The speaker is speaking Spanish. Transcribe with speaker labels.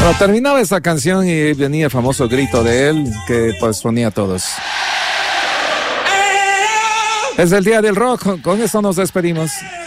Speaker 1: Pero terminaba esa canción y venía el famoso grito de él que pues ponía a todos. Es el día del rock, con eso nos despedimos.